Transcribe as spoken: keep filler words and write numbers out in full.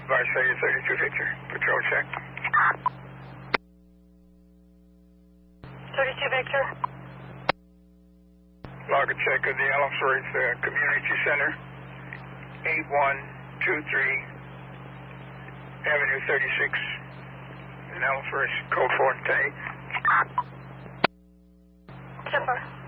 Varsavia thirty-two Victor, patrol check. thirty-two Victor. Log a check of the Ellsworth uh, Community Center, eight one two three Avenue thirty-six, in Ellsworth, code four ten. Chipper.